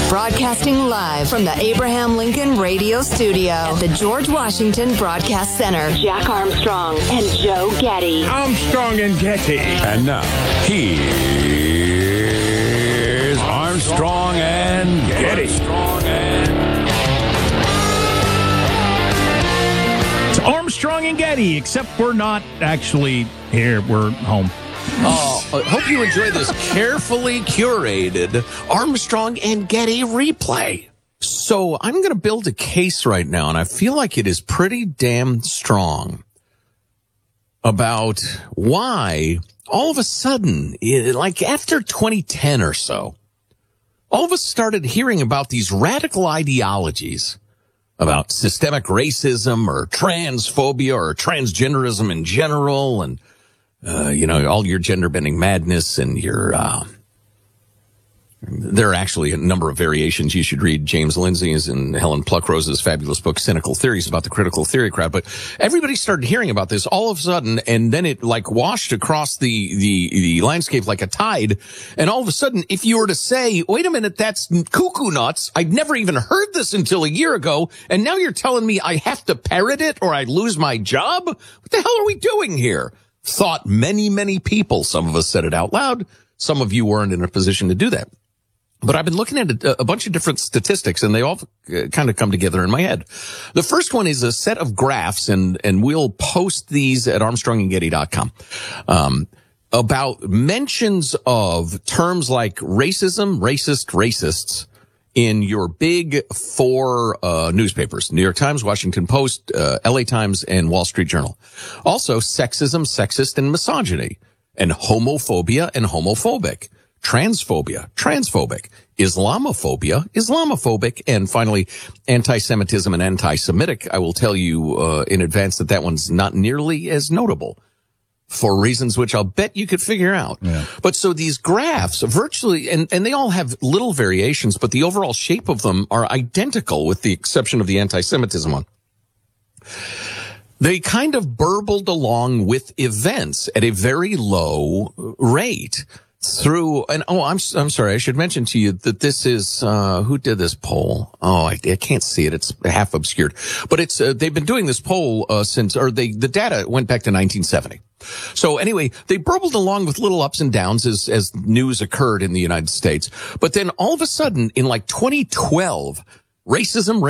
Broadcasting live from the Abraham Lincoln Radio Studio at the George Washington Broadcast Center. Jack Armstrong and Joe Getty. Armstrong and Getty. And now, here's Armstrong and Getty. It's Armstrong and Getty, except we're not actually here. We're home. Hope you enjoy this carefully curated Armstrong and Getty replay. So I'm going to build a case right now, and I feel like it is pretty damn strong about why all of a sudden, like after 2010 or so, all of us started hearing about these radical ideologies about systemic racism or transphobia or transgenderism in general, and all your gender-bending madness and your, there are actually a number of variations. You should read James Lindsay's and Helen Pluckrose's fabulous book, Cynical Theories, about the critical theory crowd. But everybody started hearing about this all of a sudden, and then it like washed across the landscape like a tide. And all of a sudden, if you were to say, wait a minute, that's cuckoo nuts. I'd never even heard this until a year ago. And now you're telling me I have to parrot it or I lose my job? What the hell are we doing here? Thought many, many people. Some of us said it out loud. Some of you weren't in a position to do that. But I've been looking at a bunch of different statistics, and they all kind of come together in my head. The first one is a set of graphs, and we'll post these at armstrongandgetty.com, about mentions of terms like racism, racists in your big four newspapers: New York Times, Washington Post, LA Times, and Wall Street Journal. Also, sexism, sexist, and misogyny, and homophobia and homophobic. Transphobia, transphobic, Islamophobia, Islamophobic, and finally, anti-Semitism and anti-Semitic. I will tell you in advance that one's not nearly as notable for reasons which I'll bet you could figure out. Yeah. But so these graphs virtually, and they all have little variations, but the overall shape of them are identical with the exception of the anti-Semitism one. They kind of burbled along with events at a very low rate. Through, and I'm sorry, I should mention to you that this is, who did this poll? Oh, I can't see it. It's half obscured. But it's, they've been doing this poll, the data went back to 1970. So anyway, they burbled along with little ups and downs as news occurred in the United States. But then all of a sudden, in like 2012, racism,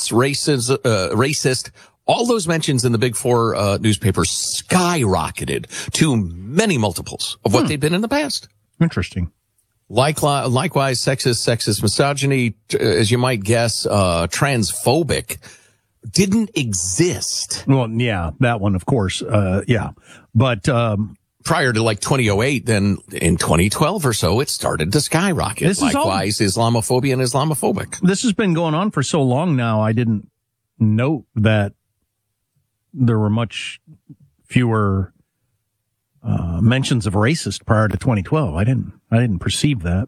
racist, all those mentions in the big four, newspapers skyrocketed to many multiples of what they'd been in the past. Interesting. Likewise, sexist, misogyny, as you might guess, transphobic, didn't exist. Well, yeah, that one, of course. Yeah. But, prior to like 2008, then in 2012 or so, it started to skyrocket. Likewise, Islamophobia and Islamophobic. This has been going on for so long now. I didn't note that there were much fewer mentions of racist prior to 2012. I didn't perceive that.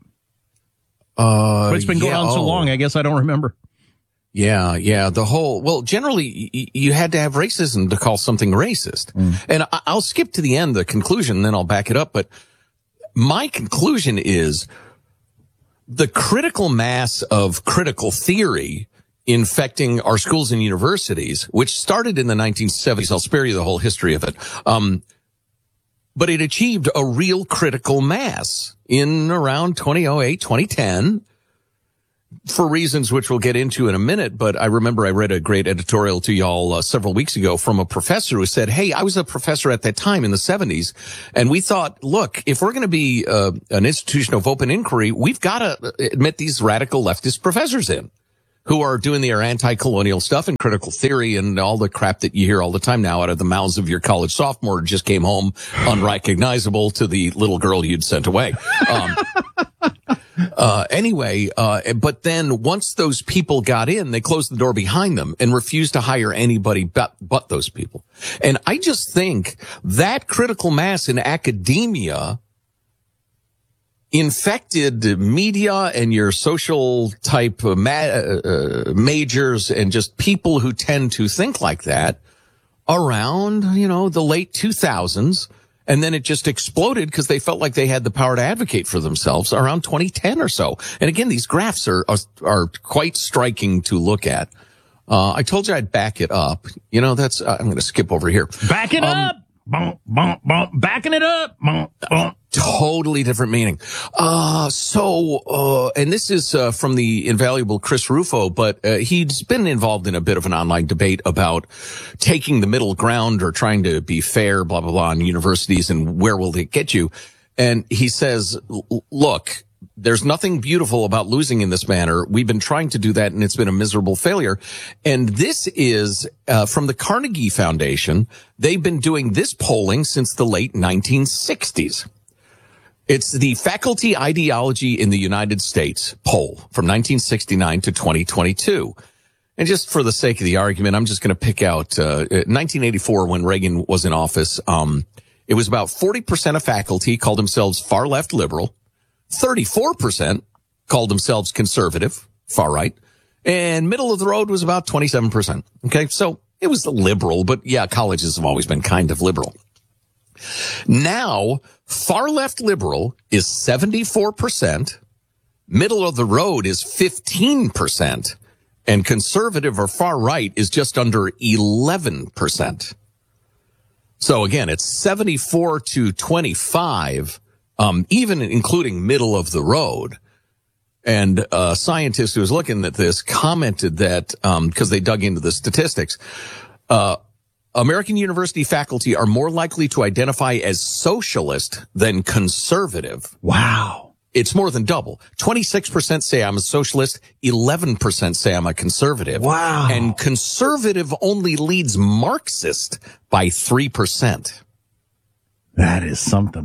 But it's been going on so long, I guess I don't remember. Yeah. Generally, you had to have racism to call something racist. And I'll skip to the end, the conclusion, and then I'll back it up. But my conclusion is the critical mass of critical theory infecting our schools and universities, which started in the 1970s. I'll spare you the whole history of it. But it achieved a real critical mass in around 2008, 2010, for reasons which we'll get into in a minute. But I remember I read a great editorial to y'all several weeks ago from a professor who said, hey, I was a professor at that time in the 70s, and we thought, look, if we're going to be an institution of open inquiry, we've got to admit these radical leftist professors in, who are doing their anti-colonial stuff and critical theory and all the crap that you hear all the time now out of the mouths of your college sophomore who just came home unrecognizable to the little girl you'd sent away. But then once those people got in, they closed the door behind them and refused to hire anybody but those people. And I just think that critical mass in academia infected media and your social type majors and just people who tend to think like that around, the late 2000s And then it just exploded because they felt like they had the power to advocate for themselves around 2010 or so. And again, these graphs are quite striking to look at. I told you I'd back it up. You know, that's, I'm going to skip over here. Back it up. Bump, bump, bump. Backing it up. Bump, bump. Totally different meaning. And this is from the invaluable Chris Rufo, but he's been involved in a bit of an online debate about taking the middle ground or trying to be fair, blah, blah, blah, in universities and where will it get you? And he says, look, there's nothing beautiful about losing in this manner. We've been trying to do that, and it's been a miserable failure. And this is from the Carnegie Foundation. They've been doing this polling since the late 1960s. It's the Faculty Ideology in the United States poll from 1969 to 2022. And just for the sake of the argument, I'm just going to pick out 1984 when Reagan was in office. It was about 40% of faculty called themselves far left liberal. 34% called themselves conservative, far right, and middle of the road was about 27%. Okay, so it was liberal, but yeah, colleges have always been kind of liberal. Now, far left liberal is 74%, middle of the road is 15%, and conservative or far right is just under 11%. So again, it's 74 to 25. Even including middle of the road. And a scientist who was looking at this commented that, because they dug into the statistics, American university faculty are more likely to identify as socialist than conservative. Wow. It's more than double. 26% say I'm a socialist, 11% say I'm a conservative. Wow. And conservative only leads Marxist by 3%. That is something.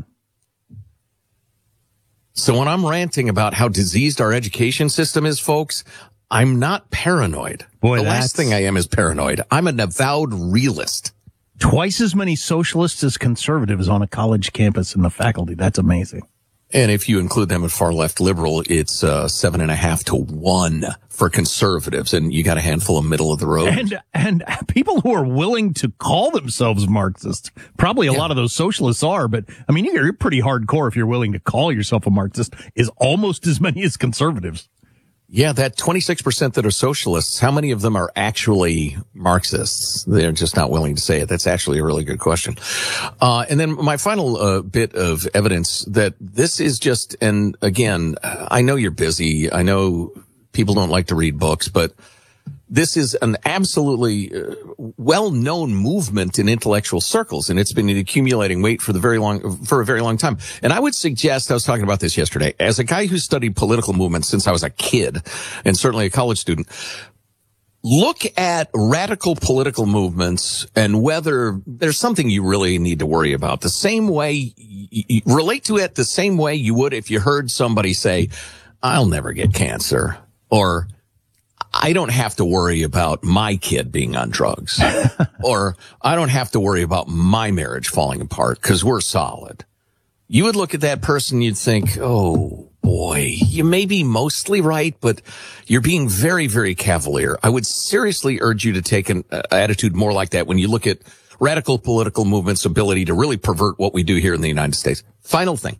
So when I'm ranting about how diseased our education system is, folks, I'm not paranoid. Boy, the last thing I am is paranoid. I'm an avowed realist. Twice as many socialists as conservatives on a college campus in the faculty. That's amazing. And if you include them at far left liberal, it's 7.5 to 1 for conservatives, and you got a handful of middle of the road. And people who are willing to call themselves Marxists, probably a lot of those socialists are, but I mean, you're pretty hardcore if you're willing to call yourself a Marxist, is almost as many as conservatives. Yeah, that 26% that are socialists, how many of them are actually Marxists? They're just not willing to say it. That's actually a really good question. And then my final bit of evidence that this is just, and again, I know you're busy. I know people don't like to read books, but this is an absolutely well-known movement in intellectual circles, and it's been accumulating weight for a very long time. And I would suggest, I was talking about this yesterday, as a guy who studied political movements since I was a kid, and certainly a college student, look at radical political movements and whether there's something you really need to worry about. The same way, relate to it the same way you would if you heard somebody say, I'll never get cancer, or I don't have to worry about my kid being on drugs, or I don't have to worry about my marriage falling apart because we're solid. You would look at that person, you'd think, oh boy, you may be mostly right, but you're being very, very cavalier. I would seriously urge you to take an attitude more like that when you look at radical political movements' ability to really pervert what we do here in the United States. Final thing.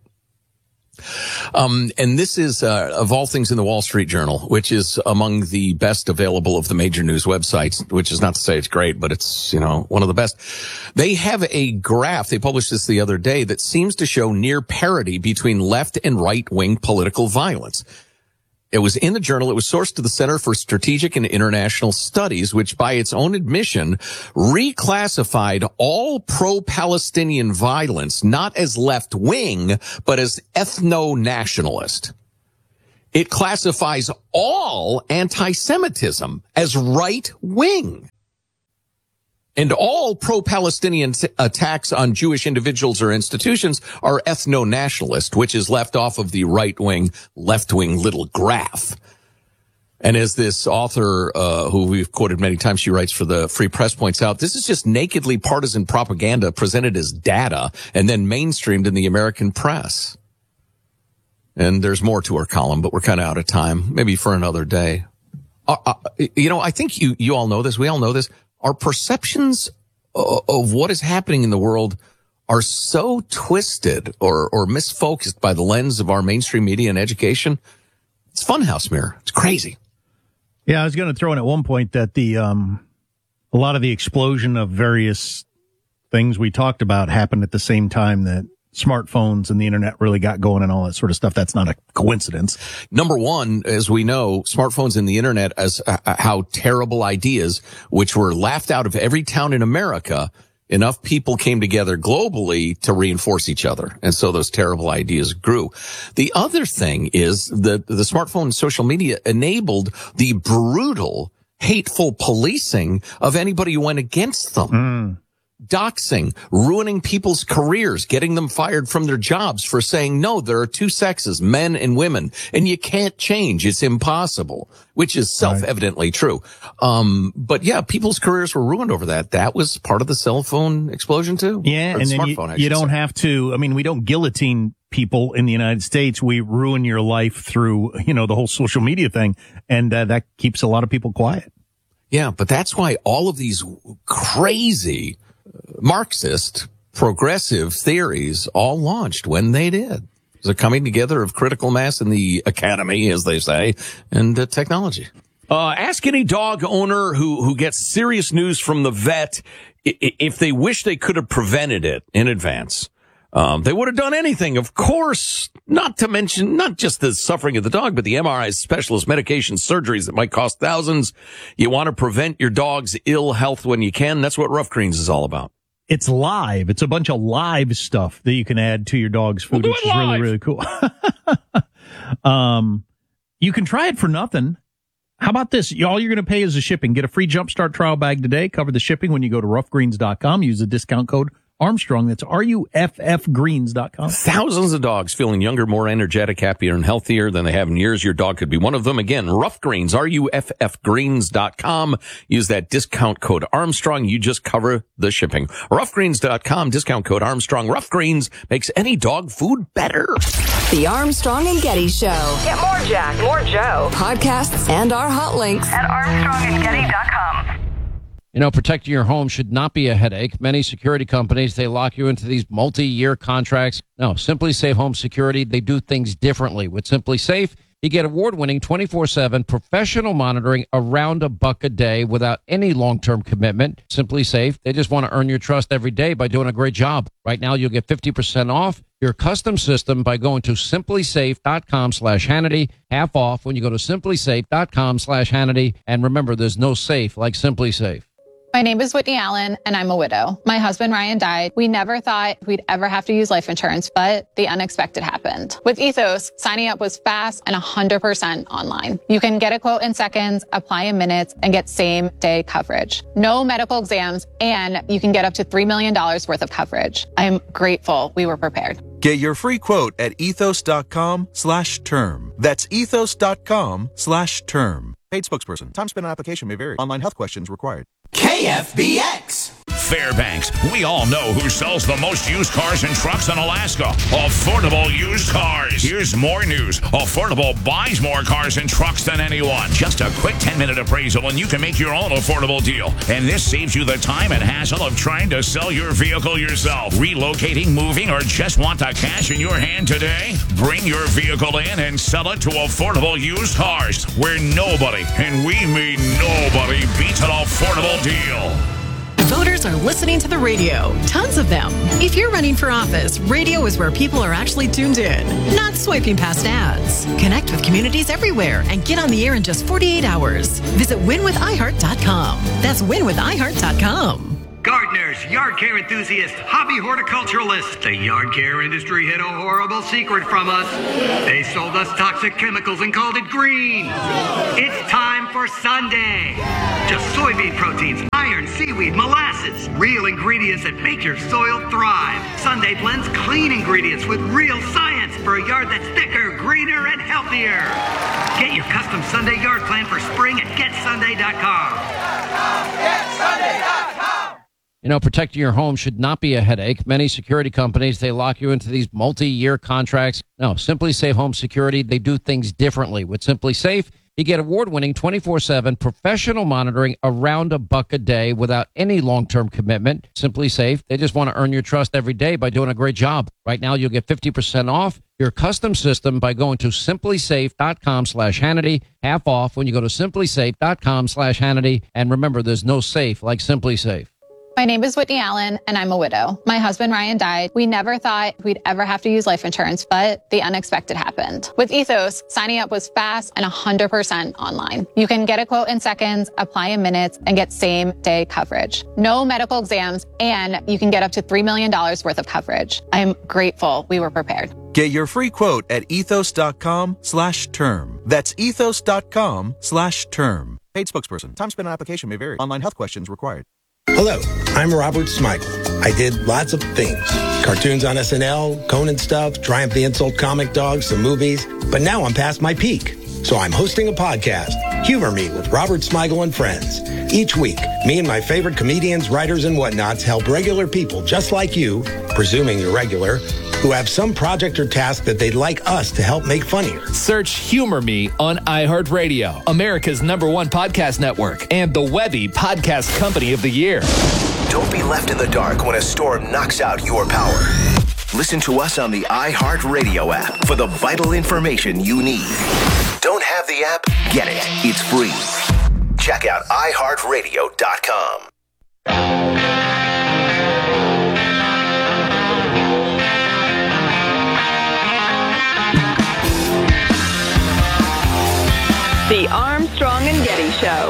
And this is, of all things, in the Wall Street Journal, which is among the best available of the major news websites, which is not to say it's great, but it's, one of the best. They have a graph, they published this the other day, that seems to show near parity between left and right-wing political violence. It was in the Journal. It was sourced to the Center for Strategic and International Studies, which by its own admission reclassified all pro-Palestinian violence not as left-wing, but as ethno-nationalist. It classifies all anti-Semitism as right-wing. And all pro-Palestinian attacks on Jewish individuals or institutions are ethno-nationalist, which is left off of the right-wing, left-wing little graph. And as this author, who we've quoted many times, she writes for the Free Press, points out, this is just nakedly partisan propaganda presented as data and then mainstreamed in the American press. And there's more to her column, but we're kind of out of time. Maybe for another day. I think you all know this. We all know this. Our perceptions of what is happening in the world are so twisted or misfocused by the lens of our mainstream media and education. It's funhouse mirror. It's crazy. Yeah, I was going to throw in at one point that a lot of the explosion of various things we talked about happened at the same time that smartphones and the internet really got going and all that sort of stuff. That's not a coincidence. Number one, as we know, smartphones and the internet as how terrible ideas, which were laughed out of every town in America, enough people came together globally to reinforce each other. And so those terrible ideas grew. The other thing is the smartphone and social media enabled the brutal, hateful policing of anybody who went against them. Doxing, ruining people's careers, getting them fired from their jobs for saying, no, there are two sexes, men and women, and you can't change. It's impossible, which is self-evidently true. But yeah, people's careers were ruined over that. That was part of the cell phone explosion too. Yeah, and then you don't have to, I mean, we don't guillotine people in the United States. We ruin your life through, the whole social media thing, and that keeps a lot of people quiet. Yeah, but that's why all of these crazy Marxist progressive theories all launched when they did. The coming together of critical mass in the academy, as they say, and technology. Ask any dog owner who gets serious news from the vet if they wish they could have prevented it in advance. They would have done anything, of course, not to mention not just the suffering of the dog, but the MRIs, specialist medication, surgeries that might cost thousands. You want to prevent your dog's ill health when you can. That's what Rough Greens is all about. It's live. It's a bunch of live stuff that you can add to your dog's food, which is really, really cool. You can try it for nothing. How about this? All you're going to pay is the shipping. Get a free Jumpstart trial bag today. Cover the shipping when you go to roughgreens.com. Use the discount code Armstrong. That's RUFFgreens.com. Thousands of dogs feeling younger, more energetic, happier, and healthier than they have in years. Your dog could be one of them. Again, Rough Greens, RUFFgreens.com. Use that discount code Armstrong. You just cover the shipping. Roughgreens.com, discount code Armstrong. Rough Greens makes any dog food better. The Armstrong and Getty Show. Get more Jack, more Joe. Podcasts and our hot links At ArmstrongandGetty.com. Protecting your home should not be a headache. Many security companies, they lock you into these multi-year contracts. No, Simply Safe Home Security, they do things differently. With Simply Safe, you get award-winning 24/7 professional monitoring around $1 a day without any long-term commitment. Simply Safe, they just want to earn your trust every day by doing a great job. Right now, you'll get 50% off your custom system by going to simplysafe.com/Hannity. Half off when you go to simplysafe.com/Hannity. And remember, there's no safe like Simply Safe. My name is Whitney Allen, and I'm a widow. My husband, Ryan, died. We never thought we'd ever have to use life insurance, but the unexpected happened. With Ethos, signing up was fast and 100% online. You can get a quote in seconds, apply in minutes, and get same-day coverage. No medical exams, and you can get up to $3 million worth of coverage. I'm grateful we were prepared. Get your free quote at ethos.com/term. That's ethos.com/term. Paid spokesperson. Time spent on application may vary. Online health questions required. KFBX. Fairbanks. We all know who sells the most used cars and trucks in Alaska. Affordable Used Cars. Here's more news. Affordable buys more cars and trucks than anyone. Just a quick 10-minute appraisal and you can make your own affordable deal. And this saves you the time and hassle of trying to sell your vehicle yourself. Relocating, moving, or just want the cash in your hand today? Bring your vehicle in and sell it to Affordable Used Cars, where nobody, and we mean nobody, beats an affordable deal. Voters are listening to the radio. Tons of them. If you're running for office, radio is where people are actually tuned in, not swiping past ads. Connect with communities everywhere and get on the air in just 48 hours. Visit winwithiheart.com. That's winwithiheart.com. Gardeners, yard care enthusiasts, hobby horticulturalists. The yard care industry hid a horrible secret from us. They sold us toxic chemicals and called it green. It's time for Sunday. Just soybean proteins, iron, seaweed, molasses. Real ingredients that make your soil thrive. Sunday blends clean ingredients with real science for a yard that's thicker, greener, and healthier. Get your custom Sunday yard plan for spring at GetSunday.com. GetSunday.com. Protecting your home should not be a headache. Many security companies, they lock you into these multi-year contracts. No, Simply Safe Home Security, they do things differently. With Simply Safe, You get award-winning 24/7 professional monitoring around $1 a day without any long-term commitment. Simply Safe, they just want to earn your trust every day by doing a great job. Right now, you'll get 50% off your custom system by going to simplysafe.com/Hannity. Half off when you go to simplysafe.com/Hannity. And remember, there's no safe like Simply Safe. My name is Whitney Allen, and I'm a widow. My husband, Ryan, died. We never thought we'd ever have to use life insurance, but the unexpected happened. With Ethos, signing up was fast and 100% online. You can get a quote in seconds, apply in minutes, and get same-day coverage. No medical exams, and you can get up to $3 million worth of coverage. I'm grateful we were prepared. Get your free quote at ethos.com/term. That's ethos.com/term. Paid spokesperson. Time spent on application may vary. Online health questions required. Hello, I'm Robert Smigel. I did lots of things. Cartoons on SNL, Conan stuff, Triumph the Insult comic dog, some movies. But now I'm past my peak. So I'm hosting a podcast, Humor Me with Robert Smigel and Friends. Each week, me and my favorite comedians, writers, and whatnots help regular people just like you, presuming you're regular, who have some project or task that they'd like us to help make funnier. Search Humor Me on iHeartRadio, America's #1 podcast network, and the Webby Podcast Company of the Year. Don't be left in the dark when a storm knocks out your power. Listen to us on the iHeartRadio app for the vital information you need. Don't have the app? Get it. It's free. Check out iHeartRadio.com. The Armstrong and Getty Show.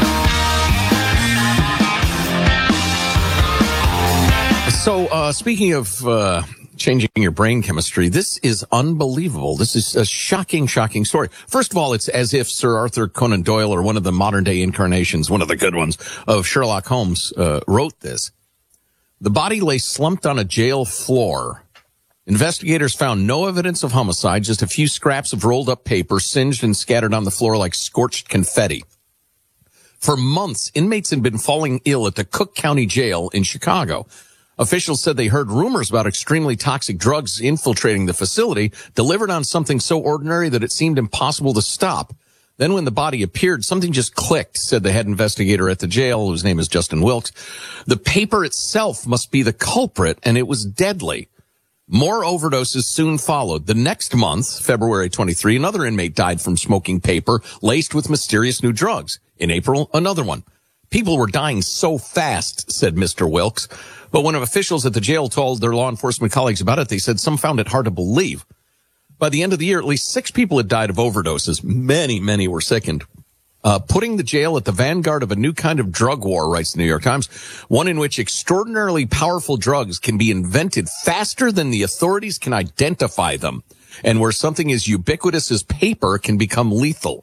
So, speaking of changing your brain chemistry, this is unbelievable. This is a shocking, shocking story. First of all, it's as if Sir Arthur Conan Doyle, or one of the modern-day incarnations, one of the good ones, of Sherlock Holmes, wrote this. The body lay slumped on a jail floor. Investigators found no evidence of homicide, just a few scraps of rolled-up paper singed and scattered on the floor like scorched confetti. For months, inmates had been falling ill at the Cook County Jail in Chicago. Officials said they heard rumors about extremely toxic drugs infiltrating the facility, delivered on something so ordinary that it seemed impossible to stop. Then when the body appeared, something just clicked, said the head investigator at the jail, whose name is Justin Wilkes. The paper itself must be the culprit, and it was deadly. More overdoses soon followed. The next month, February 23, another inmate died from smoking paper laced with mysterious new drugs. In April, another one. People were dying so fast, said Mr. Wilkes. But when officials at the jail told their law enforcement colleagues about it, they said some found it hard to believe. By the end of the year, at least 6 people had died of overdoses. Many were sickened. Putting the jail at the vanguard of a new kind of drug war, writes the New York Times, one in which extraordinarily powerful drugs can be invented faster than the authorities can identify them, and where something as ubiquitous as paper can become lethal.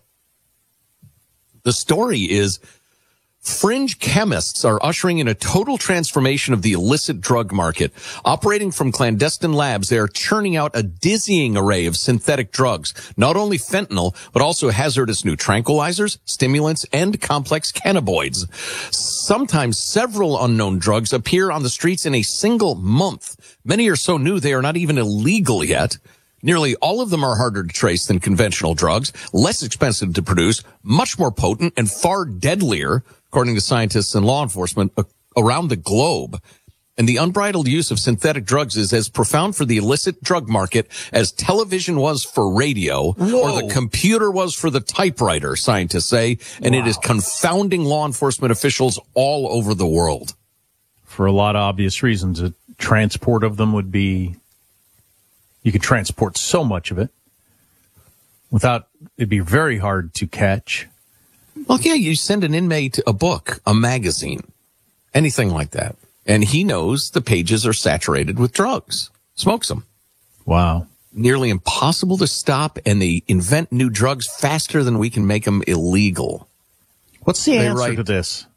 The story is fringe chemists are ushering in a total transformation of the illicit drug market. Operating from clandestine labs, they are churning out a dizzying array of synthetic drugs, not only fentanyl, but also hazardous new tranquilizers, stimulants, and complex cannabinoids. Sometimes several unknown drugs appear on the streets in a single month. Many are so new they are not even illegal yet. Nearly all of them are harder to trace than conventional drugs, less expensive to produce, much more potent, and far deadlier, according to scientists and law enforcement around the globe. And the unbridled use of synthetic drugs is as profound for the illicit drug market as television was for radio, or the computer was for the typewriter, scientists say, and it is confounding law enforcement officials all over the world. For a lot of obvious reasons, a transport of them would be, you could transport so much of it without, it'd be very hard to catch. Well, yeah, you send an inmate a book, a magazine, anything like that, and he knows the pages are saturated with drugs, smokes them. Wow. Nearly impossible to stop, and they invent new drugs faster than we can make them illegal. What's the answer to this?